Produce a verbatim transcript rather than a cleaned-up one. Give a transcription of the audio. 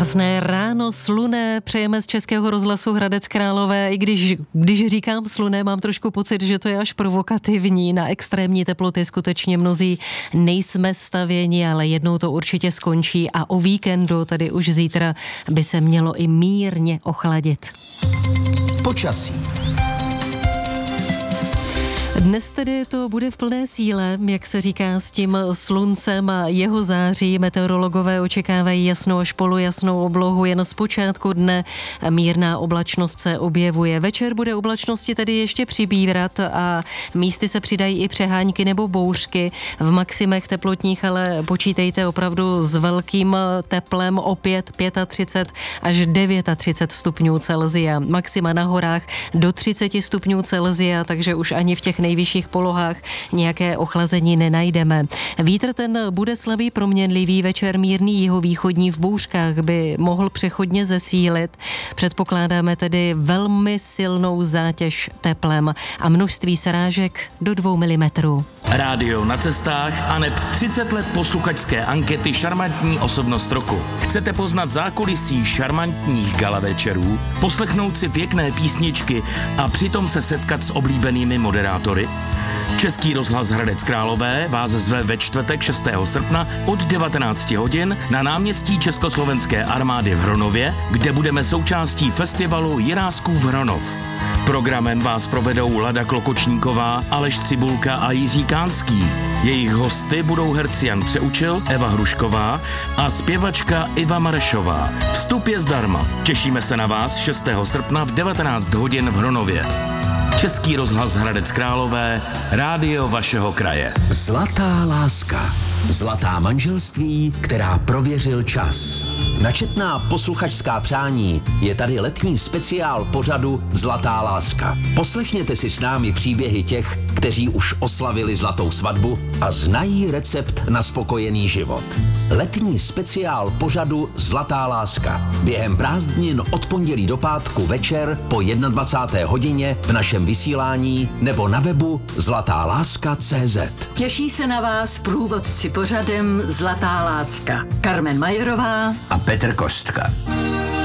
Krásné ráno, slunné, přejeme z Českého rozhlasu Hradec Králové, i když, když říkám slunné, mám trošku pocit, že to je až provokativní, na extrémní teploty skutečně mnozí nejsme stavěni, ale jednou to určitě skončí a o víkendu, tedy už zítra, by se mělo i mírně ochladit. Počasí. Dnes tedy to bude v plné síle, jak se říká, s tím sluncem a jeho září. Meteorologové očekávají jasnou až polojasnou oblohu, jen z počátku dne mírná oblačnost se objevuje. Večer bude oblačnosti tedy ještě přibývat a místy se přidají i přehánky nebo bouřky. V maximech teplotních ale počítejte opravdu s velkým teplem, opět třicet pět až třicet devět stupňů Celsia. Maxima na horách do třicet stupňů Celsia, takže už ani v těch nejvyšších polohách nějaké ochlazení nenajdeme. Vítr ten bude slabý proměnlivý, večer mírný jihovýchodní, v bouřkách by mohl přechodně zesílit. Předpokládáme tedy velmi silnou zátěž teplem a množství srážek do dvou milimetrů. Rádio na cestách a neb třicet let posluchačské ankety Šarmantní osobnost roku. Chcete poznat zákulisí šarmantních gala večerů, poslechnout si pěkné písničky a přitom se setkat s oblíbenými moderátory? Český rozhlas Hradec Králové vás zve ve čtvrtek šestého srpna od devatenáct hodin na náměstí Československé armády v Hronově, kde budeme součástí festivalu Jiráskův Hronov. Programem vás provedou Lada Klokočníková, Aleš Cibulka a Jiří Kánský. Jejich hosty budou herci Jan Přeučil, Eva Hrušková a zpěvačka Iva Marešová. Vstup je zdarma. Těšíme se na vás šestého srpna v devatenáct hodin v Hronově. Český rozhlas Hradec Králové, rádio vašeho kraje. Zlatá láska. Zlatá manželství, která prověřil čas. Na četná posluchačská přání je tady letní speciál pořadu Zlatá láska. Poslechněte si s námi příběhy těch, kteří už oslavili zlatou svatbu a znají recept na spokojený život. Letní speciál pořadu Zlatá láska. Během prázdnin od pondělí do pátku večer po dvacáté jedné hodině v našem vysílání nebo na webu zlatá láska tečka cé zet. Těší se na vás průvodci pořadem Zlatá láska. Carmen Majerová a Petr Kostka.